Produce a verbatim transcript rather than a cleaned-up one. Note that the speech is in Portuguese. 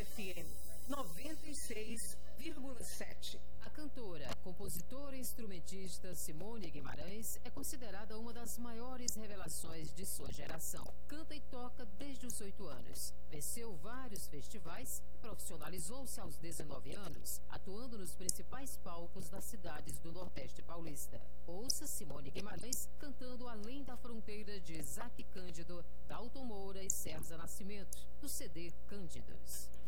F M noventa e seis vírgula sete. A cantora, compositora e instrumentista Simone Guimarães é considerada uma das maiores revelações de sua geração. Canta e toca desde os oito anos. Venceu vários festivais e profissionalizou-se aos dezenove anos, atuando nos principais palcos das cidades do Nordeste paulista. Ouça Simone Guimarães cantando Além da Fronteira de Isaac Cândido, Dalton Moura e César Nascimento, do C D Cândidos.